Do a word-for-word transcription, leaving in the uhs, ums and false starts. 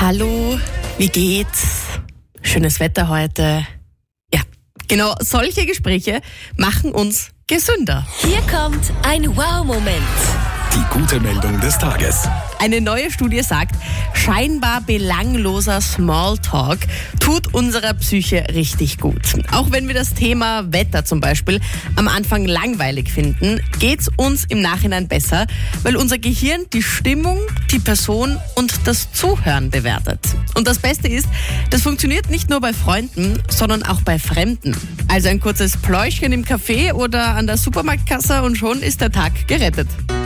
Hallo, wie geht's? Schönes Wetter heute. Ja, genau solche Gespräche machen uns gesünder. Hier kommt ein Wow-Moment. Die gute Meldung des Tages. Eine neue Studie sagt, scheinbar belangloser Smalltalk tut unserer Psyche richtig gut. Auch wenn wir das Thema Wetter zum Beispiel am Anfang langweilig finden, geht's uns im Nachhinein besser, weil unser Gehirn die Stimmung, die Person und das Zuhören bewertet. Und das Beste ist, das funktioniert nicht nur bei Freunden, sondern auch bei Fremden. Also ein kurzes Pläuschchen im Café oder an der Supermarktkasse und schon ist der Tag gerettet.